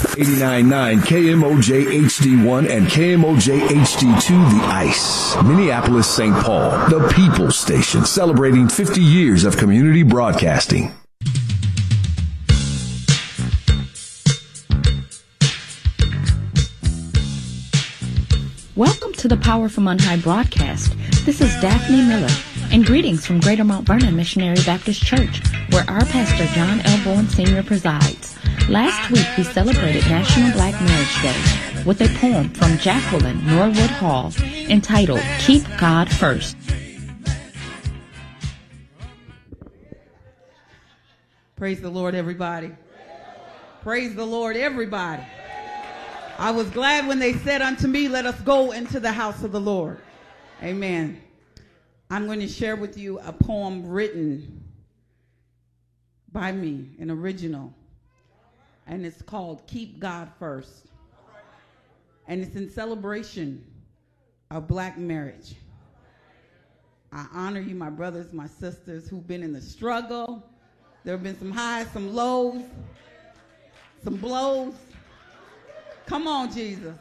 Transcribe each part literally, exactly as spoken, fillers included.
eighty-nine point nine K M O J H D one and K M O J H D two, The Ice. Minneapolis, Saint Paul, the People's Station, celebrating fifty years of community broadcasting. Welcome to the Power from On High broadcast. This is Daphne Miller, and greetings from Greater Mount Vernon Missionary Baptist Church, where our pastor John L. Bowen Senior presides. Last week we celebrated National Black Marriage Day with a poem from Jacqueline Norwood Hall entitled Keep God First. Praise the Lord, everybody. Praise the Lord, everybody. I was glad when they said unto me, let us go into the house of the Lord. Amen. I'm going to share with you a poem written by me, an original, and it's called Keep God First. And it's in celebration of black marriage. I honor you, my brothers, my sisters who've been in the struggle. There have been some highs, some lows, some blows. Come on, Jesus.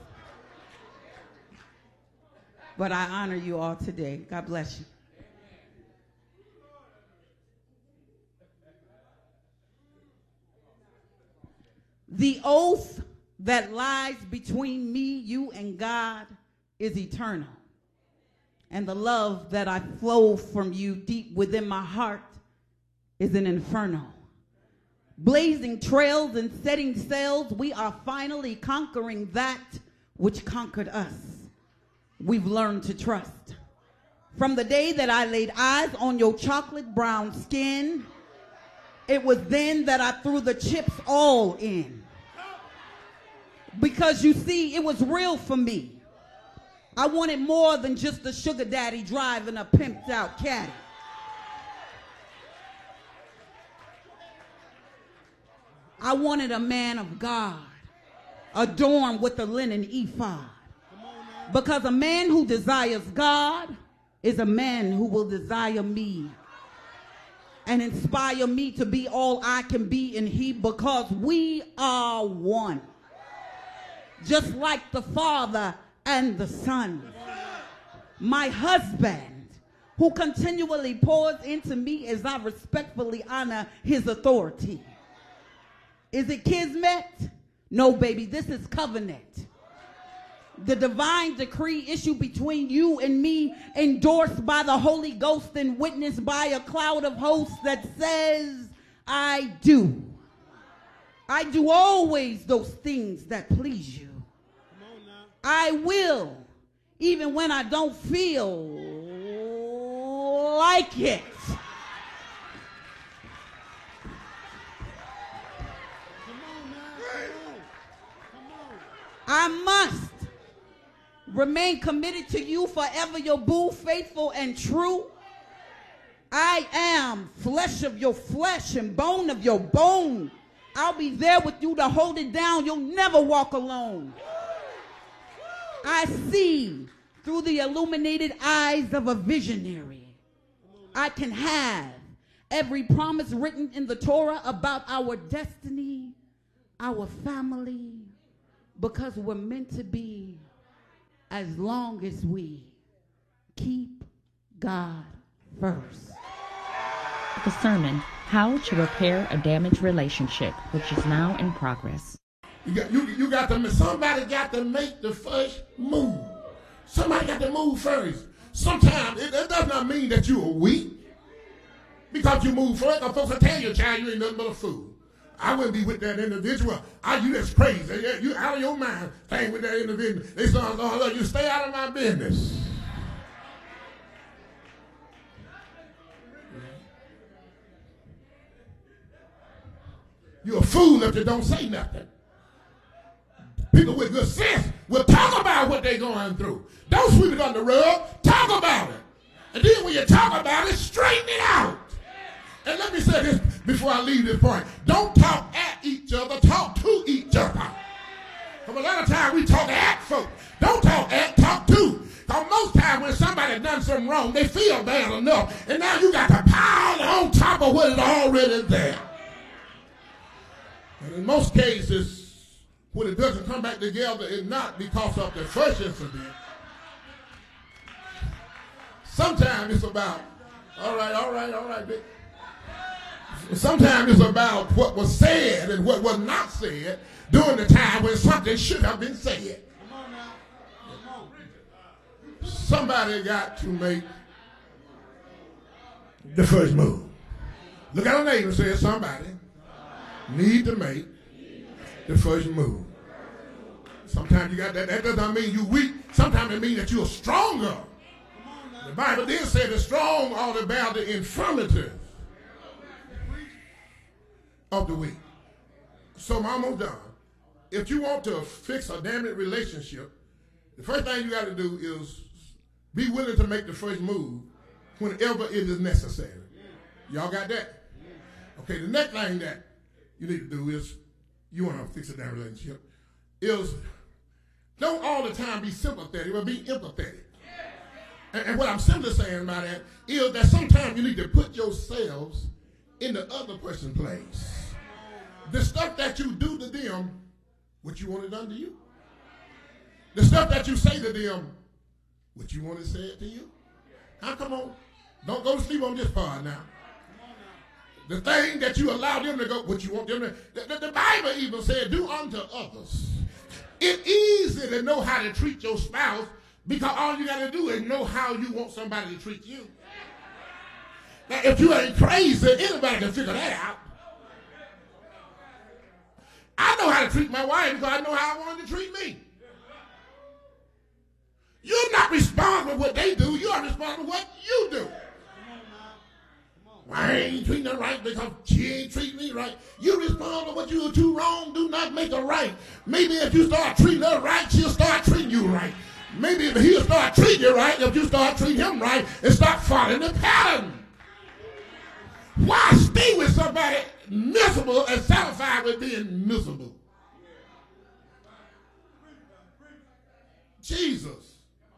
But I honor you all today. God bless you. The oath that lies between me, you, and God is eternal. And the love that I flow from you deep within my heart is an inferno. Blazing trails and setting sails, we are finally conquering that which conquered us. We've learned to trust. From the day that I laid eyes on your chocolate brown skin, it was then that I threw the chips all in. Because you see, it was real for me. I wanted more than just a sugar daddy driving a pimped out caddy. I wanted a man of God, adorned with a linen ephod. Because a man who desires God is a man who will desire me and inspire me to be all I can be in Him, because we are one. Just like the Father and the Son. My husband, who continually pours into me as I respectfully honor his authority. Is it kismet? No, baby, this is covenant. The divine decree issued between you and me, endorsed by the Holy Ghost and witnessed by a cloud of hosts, that says, I do. I do always those things that please you. I will, even when I don't feel like it. I must remain committed to you forever, your boo, faithful and true. I am flesh of your flesh and bone of your bone. I'll be there with you to hold it down. You'll never walk alone. I see through the illuminated eyes of a visionary. I can have every promise written in the Torah about our destiny, our family, because we're meant to be, as long as we keep God first. The sermon, How to Repair a Damaged Relationship, which is now in progress. You got, you, you got to, somebody got to make the first move. Somebody got to move first. Sometimes it, it does not mean that you are weak because you move first. Or folks will tell your child you ain't nothing but a fool. I wouldn't be with that individual. I, you that's crazy. You out of your mind staying with that individual. They start going, look, you stay out of my business. You're a fool if you don't say nothing. People with good sense will talk about what they're going through. Don't sweep it under the rug. Talk about it. And then when you talk about it, straighten it out. And let me say this before I leave this point. Don't talk at each other, talk to each other. Because a lot of times we talk at folks. Don't talk at, talk to. Because most times when somebody done something wrong, they feel bad enough. And now you got to pile on top of what is already there. And in most cases, when it doesn't come back together, it's not because of the first incident. Sometimes it's about, all right, all right, all right, Vic. Sometimes it's about what was said and what was not said during the time when something should have been said. Somebody got to make the first move. Look at a neighbor and say, somebody need to make the first move. Sometimes you got that. That doesn't mean you weak. Sometimes it means that you're stronger. The Bible did say the strong ought to bear the infirmities of the weak. So I'm almost done. If you want to fix a damaged relationship, the first thing you got to do is be willing to make the first move whenever it is necessary. Y'all got that? Okay, the next thing that you need to do is, you want to fix a damaged relationship, is don't all the time be sympathetic, but be empathetic. And, and what I'm simply saying about that is that sometimes you need to put yourselves in the other person's place. The stuff that you do to them, what you want it done to you. The stuff that you say to them, what you want it said to you. Now come on, don't go to sleep on this part now. The thing that you allow them to go, what you want them to, the, the, the Bible even said, do unto others. It's easy to know how to treat your spouse because all you got to do is know how you want somebody to treat you. Now, if you ain't crazy, anybody can figure that out. I know how to treat my wife because I know how I want her to treat me. You're not responsible for what they do. You are responsible for what you do. I ain't treating her right because she ain't treating me right. You responsible for what you do wrong. Do not make her right. Maybe if you start treating her right, she'll start treating you right. Maybe if he'll start treating you right, if you start treating him right, and start following the pattern. Why stay with somebody miserable and satisfied with being miserable? Jesus.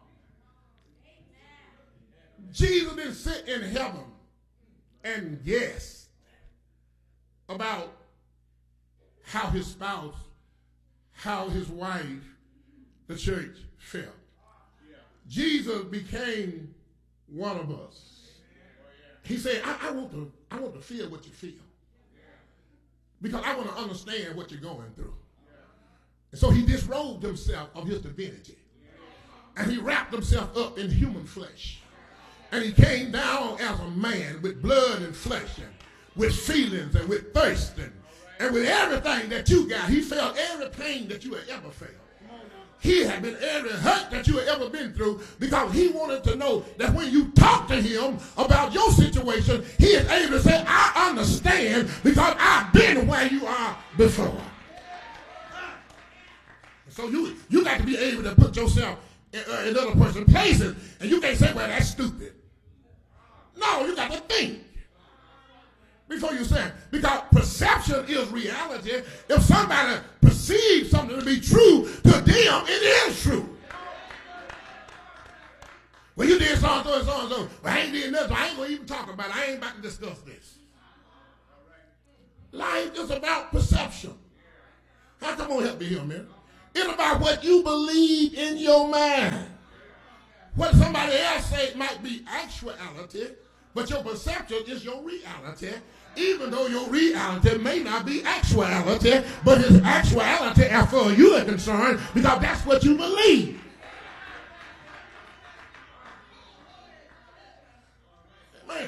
Jesus didn't sit in heaven and guess about how his spouse, how his wife, the church felt. Jesus became one of us. He said, I, I want to, I want to feel what you feel. Because I want to understand what you're going through. And so he disrobed himself of his divinity. And he wrapped himself up in human flesh. And he came down as a man with blood and flesh and with feelings and with thirst and, and with everything that you got. He felt every pain that you had ever felt. He had been every hurt that you had ever been through because he wanted to know that when you talk to him about your situation, he is able to say, I understand because I've been where you are before. So you, you got to be able to put yourself in, uh, in other person's places, and you can't say, well, that's stupid. No, you got to think before you say it. Because perception is reality. If somebody perceives something to be true, to them it is true. Well, you did so and so and so and so. Well, I ain't did nothing, so I ain't going to even talk about it. I ain't about to discuss this. Life is about perception. How come on help me here, man? It's about what you believe in your mind. What somebody else say might be actuality, but your perception is your reality, even though your reality may not be actuality, but it's actuality as far as you are concerned, because that's what you believe. Man,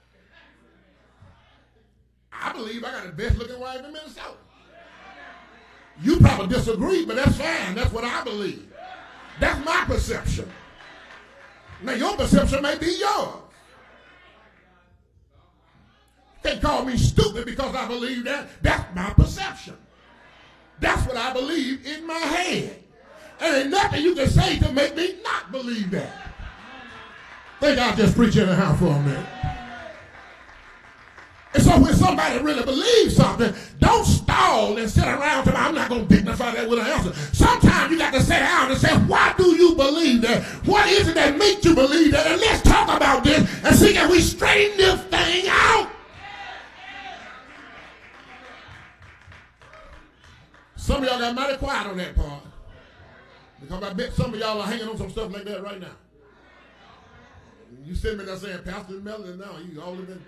I believe I got the best looking wife in Minnesota. You probably disagree, but that's fine. That's what I believe. That's my perception. Now, your perception may be yours. You can't call me stupid because I believe that. That's my perception. That's what I believe in my head. And ain't nothing you can say to make me not believe that. Think I'll just preach in the house for a minute. And so when somebody really believes something, don't stall and sit around and say, I'm not going to dignify that with an answer. Sometimes you got to sit down and say, why do you believe that? What is it that makes you believe that? And let's talk about this and see if we straighten this thing out. Some of y'all got mighty quiet on that part. Because I bet some of y'all are hanging on some stuff like that right now. You sitting there saying, Pastor Melody, now you all up in,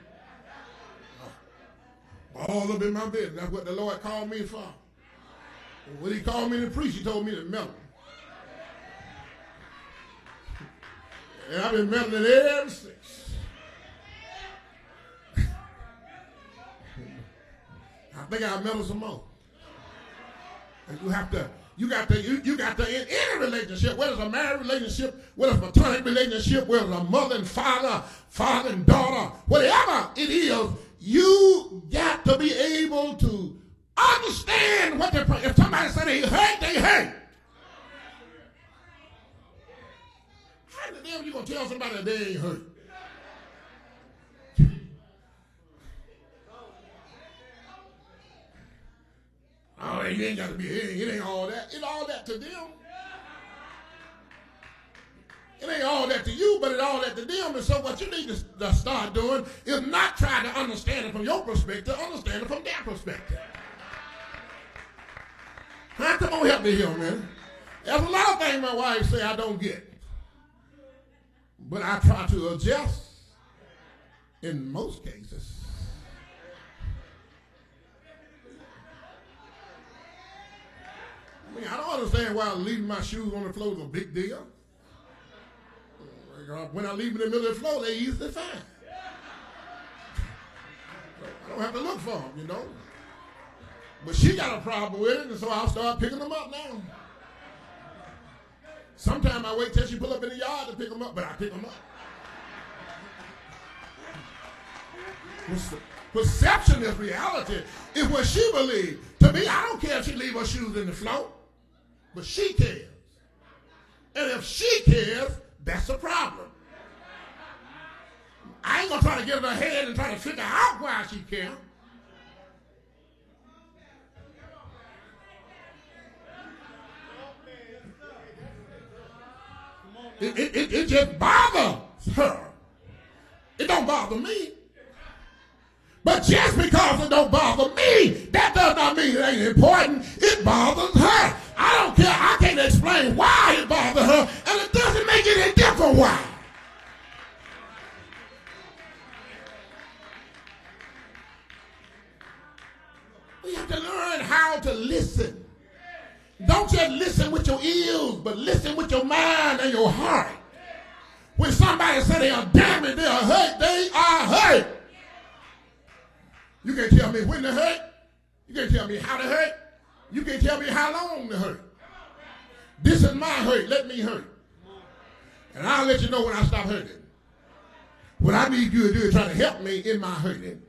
all up in my business. That's what the Lord called me for. When he called me to preach, he told me to melt. And I've been melting it ever since. I think I'll melt some more. And you have to, you got to, you, you got to, in any relationship, whether it's a married relationship, whether it's a platonic relationship, whether it's a mother and father, father and daughter, whatever it is, you got to be able to understand what they're, if somebody said they hurt, they hurt. How the damn you gonna tell somebody that they ain't hurt? Oh, it ain't got to be, it ain't, it ain't all that. It's all that to them. It ain't all that to you, but it's all that to them. And so what you need to, to start doing is not try to understand it from your perspective, understand it from their perspective. Now, come on, help me here, man. There's a lot of things my wife say I don't get. But I try to adjust in most cases. I mean, I don't understand why leaving my shoes on the floor is a big deal. When I leave them in the middle of the floor, they easily find. I don't have to look for them, you know. But she got a problem with it, and so I'll start picking them up now. Sometimes I wait till she pull up in the yard to pick them up, but I pick them up. Perception is reality. It's what she believes. To me, I don't care if she leave her shoes in the floor, but she cares. And if she cares, that's a problem. I ain't gonna try to get in her head and try to figure out why she cares. It, it, it, it just bothers her. It don't bother me. But just because it don't bother me, that does not mean it ain't important. It bothers her. I don't care. I can't explain why it bothers her, and it doesn't make it any different why. We have to learn how to listen. Don't just listen with your ears, but listen with your mind and your heart. When somebody says they are damaged, they are hurt, they are hurt. You can't tell me when to hurt. You can't tell me how to hurt. You can't tell me how long to hurt. This is my hurt. Let me hurt. And I'll let you know when I stop hurting. What I need you to do is try to help me in my hurting.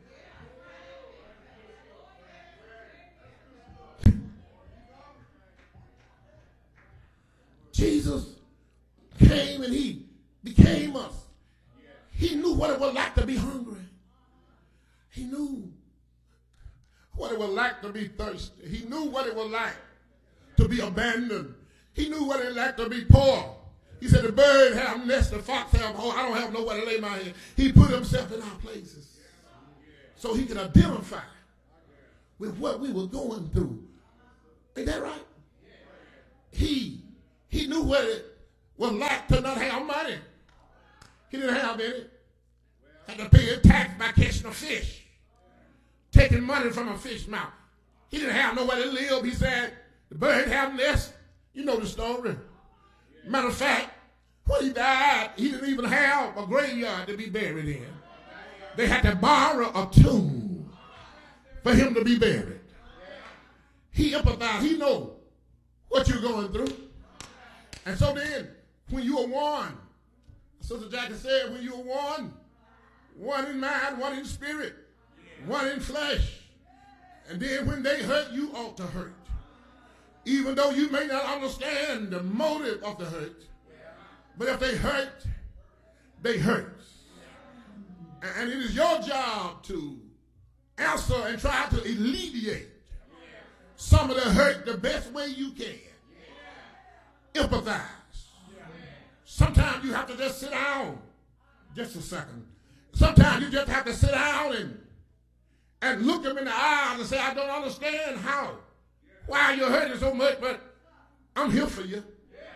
Jesus came and he became us. He knew what it was like to be hungry. He knew what it was like to be thirsty. He knew what it was like to be abandoned. He knew what it was like to be poor. He said, the bird have nest, the fox have hole. I don't have nowhere to lay my head. He put himself in our places so he could identify with what we were going through. Ain't that right? He, he knew what it was like to not have money. He didn't have any. Had to pay a tax by catching a fish. Taking money from a fish mouth. He didn't have nowhere to live. He said, the bird have nest. You know the story. Matter of fact, when he died, he didn't even have a graveyard to be buried in. They had to borrow a tomb for him to be buried. He empathized. He know what you're going through. And so then, when you are one, Sister Jackie said, when you are one, one in mind, one in spirit, one in flesh. And then when they hurt, you ought to hurt. Even though you may not understand the motive of the hurt. But if they hurt, they hurt. And it is your job to answer and try to alleviate some of the hurt the best way you can. Empathize. Sometimes you have to just sit down. Just a second. Sometimes you just have to sit down and, and look them in the eyes and say, I don't understand how. why you're hurting so much, but I'm here for you.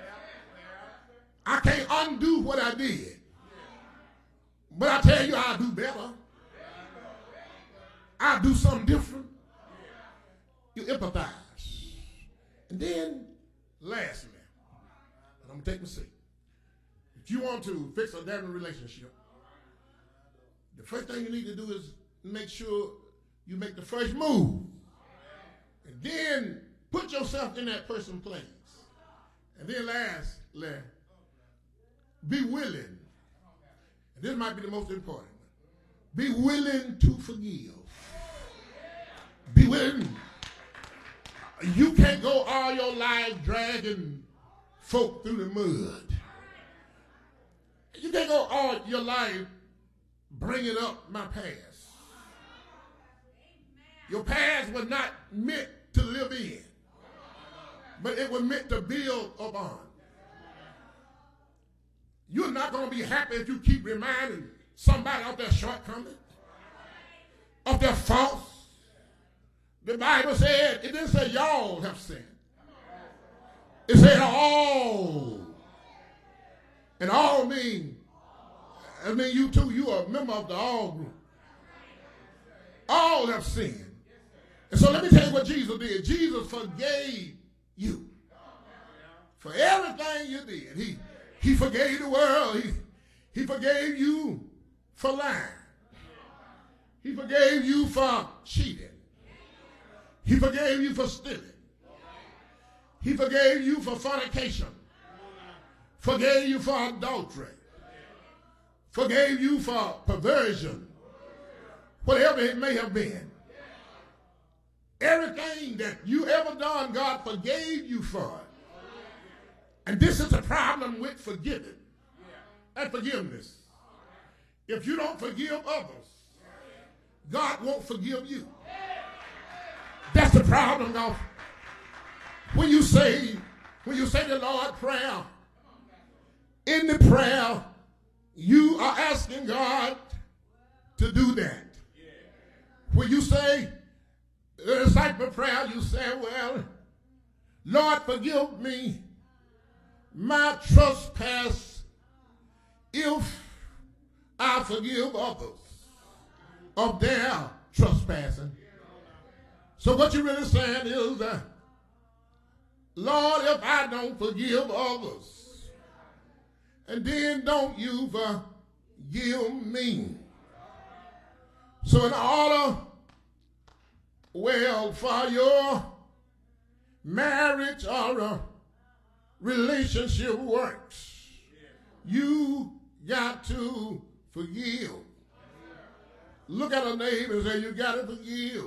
I can't undo what I did. But I tell you, I'll do better. I'll do something different. You empathize. And then, lastly, and I'm going to take my seat. If you want to fix a damn relationship, the first thing you need to do is make sure you make the first move. And then put yourself in that person's place. And then lastly, be willing. And this might be the most important one. Be willing to forgive. Be willing. You can't go all your life dragging folk through the mud. You can't go all your life bringing up my past. Your past was not meant to live in, but it was meant to build upon. You're not going to be happy if you keep reminding somebody of their shortcomings, of their faults. The Bible said, it didn't say y'all have sinned. It said all. And all mean, I mean you too, you are a member of the all group. All have sinned. And so let me tell you what Jesus did. Jesus forgave you for everything you did. He, he forgave the world. He, he forgave you for lying. He forgave you for cheating. He forgave you for stealing. He forgave you for fornication. Forgave you for adultery. Forgave you for perversion. Whatever it may have been. Everything that you ever done, God forgave you for it. And this is the problem with forgiving and forgiveness. If you don't forgive others, God won't forgive you. That's the problem, though. When you say, when you say the Lord's Prayer, in the prayer, you are asking God to do that. When you say the disciple prayer, you say, well, Lord, forgive me my trespass if I forgive others of their trespassing. So what you're really saying is, uh, Lord, if I don't forgive others, and then don't you forgive me. So in order, well, for your marriage or a relationship works, you got to forgive. Look at a neighbor and say, you got to forgive.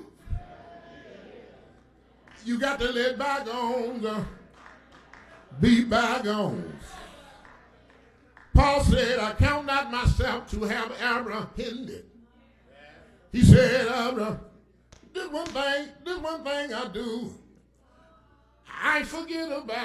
You got to let bygones uh, be bygones. Paul said, I count not myself to have apprehended. He said, uh, this one thing, this one thing I do, I forget about